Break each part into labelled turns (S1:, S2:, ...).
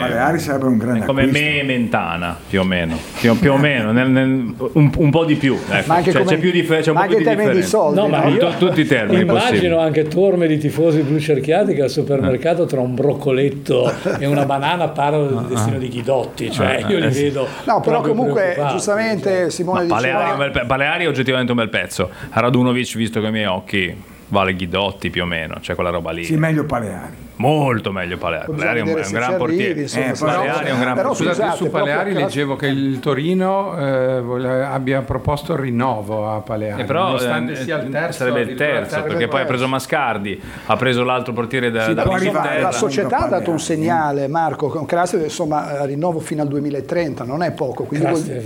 S1: Paleari sarebbe un grande
S2: come
S1: acquisto.
S2: me e Mentana, più o meno, più o meno un po' di più, ecco.
S3: Ma anche
S2: Cioè,
S3: come,
S2: c'è più c'è un
S3: ma
S2: po' più
S3: anche
S2: di
S3: in termini di
S2: differenza.
S3: soldi.
S4: No, ma io
S2: Tutti i termini
S4: immagino
S2: possibili.
S4: anche torme di tifosi blu cerchiati che al supermercato tra un broccoletto e una banana parlano del destino di Ghidotti, cioè io li vedo.
S3: No, però
S4: proprio
S3: comunque
S4: preoccupati,
S3: giustamente Simone diceva...
S2: Paleari è oggettivamente un bel pezzo. Radunovic, visto con i miei occhi, vale Ghidotti più o meno, cioè quella roba lì.
S1: Sì, meglio Paleari.
S2: Molto meglio Paleari. Paleari è un gran portiere. Paleari è un gran portiere.
S5: Scusate, su Paleari leggevo che il Torino abbia proposto il rinnovo a Paleari.
S2: Però
S5: nonostante sia il terzo,
S2: sarebbe il terzo, perché poi ha preso Mascardi, ha preso l'altro portiere da
S3: La società ha dato un segnale, Marco, con Krastevich, insomma, rinnovo fino al 2030, non è poco. Quindi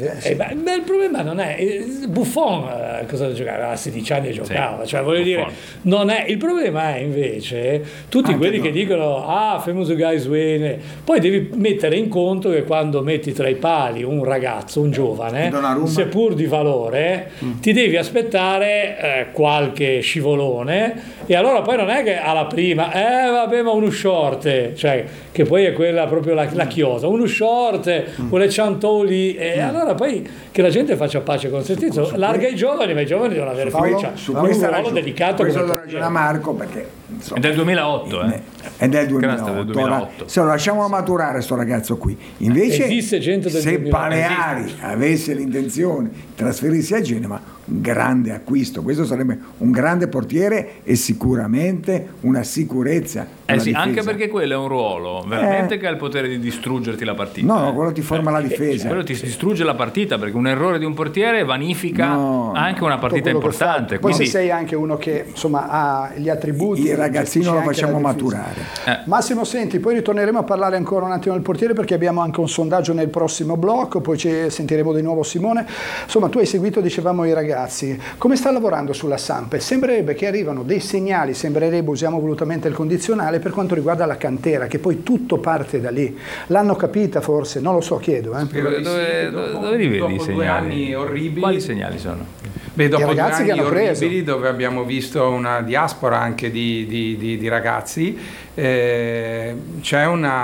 S4: ma il problema non è Buffon, cosa giocava? A 16 anni giocava,
S2: sì,
S4: cioè voglio
S2: Buffon.
S4: dire, non è il problema, è invece tutti
S1: Anche
S4: quelli
S1: no.
S4: che dicono famous guys win, poi devi mettere in conto che quando metti tra i pali un ragazzo, un giovane,
S1: Donnarumma.
S4: seppur di valore, ti devi aspettare qualche scivolone, e allora poi non è che alla prima vabbè, ma uno short, cioè che poi è quella proprio la chiosa, uno short con le ciantoli, e allora poi che la gente faccia pace con se stesso, larga i giovani, ma i giovani devono avere fiducia,
S1: Su
S4: un
S1: questa
S4: ruolo
S1: ragione,
S4: delicato
S1: questo
S4: come
S1: lo ragiona Marco, perché insomma,
S2: È del 2008,
S1: è del
S2: Crasta
S1: 2008.
S2: del 2008.
S1: Se lo lasciamolo maturare sto ragazzo qui, invece
S4: Esiste gente del
S1: se
S4: 2000.
S1: Paleari avesse l'intenzione di trasferirsi a Genova, un grande acquisto, questo sarebbe un grande portiere e sicuramente una sicurezza.
S2: sì,
S1: difesa.
S2: anche perché quello è un ruolo veramente che ha il potere di distruggerti la partita.
S1: No, quello ti forma la difesa.
S2: Quello ti distrugge la partita, perché un errore di un portiere vanifica anche una partita
S3: quello che
S2: importante.
S3: Poi
S2: Quindi
S3: se sei anche uno che insomma ha gli attributi,
S1: Il ragazzino lo
S3: gestisce anche
S1: facciamo
S3: la difesa.
S1: maturare.
S3: Massimo, senti, poi ritorneremo a parlare ancora un attimo del portiere, perché abbiamo anche un sondaggio nel prossimo blocco, poi ci sentiremo di nuovo Simone. Insomma, tu hai seguito, dicevamo, i ragazzi. Come sta lavorando sulla Samp? Sembrerebbe che arrivano dei segnali, usiamo volutamente il condizionale, per quanto riguarda la cantera, che poi tutto parte da lì. L'hanno capita forse? Non lo so, chiedo.
S2: dove li vedi i segnali?
S5: 2 anni orribili.
S2: Quali segnali sono?
S5: Beh, dopo 2
S3: ragazzi che
S5: anni
S3: hanno preso.
S5: orribili, dove abbiamo visto una diaspora anche di ragazzi, c'è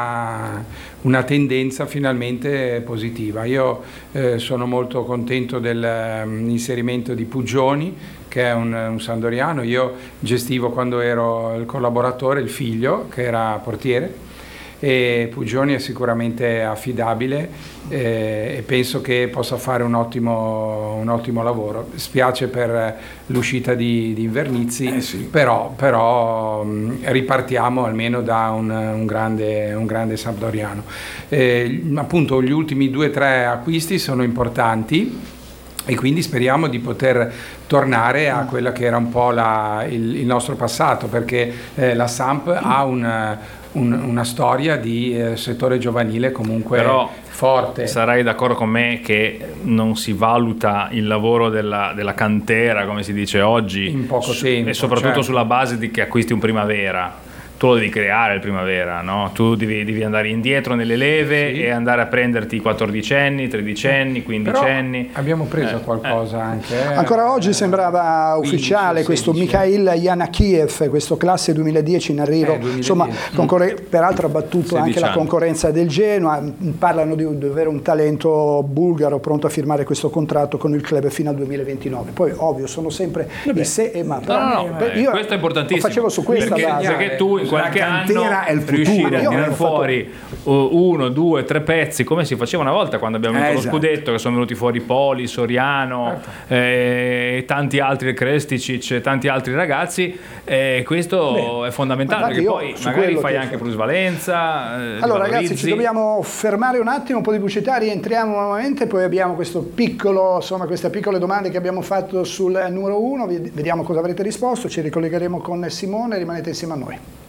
S5: una tendenza finalmente positiva. Io sono molto contento dell'inserimento di Puggioni, che è un Sandoriano. Io gestivo, quando ero il collaboratore, il figlio che era portiere, e Puggioni è sicuramente affidabile e penso che possa fare un ottimo lavoro. Spiace per l'uscita di Invernizzi,
S1: Sì.
S5: però ripartiamo almeno da un grande Sampdoriano. Appunto, gli ultimi 2-3 acquisti sono importanti, e quindi speriamo di poter tornare a quella che era un po' il nostro passato, perché la Samp ha una storia di settore giovanile comunque
S2: Però
S5: forte.
S2: Sarai d'accordo con me che non si valuta il lavoro della cantera, come si dice oggi,
S5: In poco tempo,
S2: e soprattutto
S5: certo.
S2: sulla base di che acquisti un primavera. Tu lo devi creare il primavera, no? Tu devi andare indietro nelle leve e andare a prenderti i 14enni, 13enni, 15enni.
S5: Però abbiamo preso qualcosa anche.
S3: Ancora oggi sembrava
S5: 15,
S3: ufficiale questo
S5: 16.
S3: Mikhail Yanakiev, questo classe 2010 in arrivo,
S5: 2010.
S3: insomma, peraltro ha battuto
S2: 16
S3: anche la
S2: anni.
S3: concorrenza del Genoa. Parlano di avere un talento bulgaro pronto a firmare questo contratto con il club fino al 2029. Poi ovvio sono sempre i se e ma. Io
S2: questo è importantissimo.
S3: lo facevo su questa
S2: perché,
S3: base.
S2: perché tu in qualche
S1: La
S2: anno
S1: cantera è il futuro.
S2: riuscire a
S3: Io
S2: tirare
S3: ho
S2: fuori 1, 2, 3 pezzi, come si faceva una volta quando abbiamo vinto lo
S1: Esatto.
S2: scudetto, che sono venuti fuori Poli, Soriano, tanti altri, Kresticic, tanti altri ragazzi. Questo è fondamentale,
S3: infatti
S2: perché
S3: io
S2: poi
S3: su
S2: magari
S3: quello
S2: fai
S3: che-
S2: anche plusvalenza.
S3: Allora ragazzi,
S2: valorizzi.
S3: ci dobbiamo fermare un attimo, un po' di pubblicità, rientriamo nuovamente, poi abbiamo queste piccole domande che abbiamo fatto sul numero 1, vediamo cosa avrete risposto, ci ricollegheremo con Simone, rimanete insieme a noi.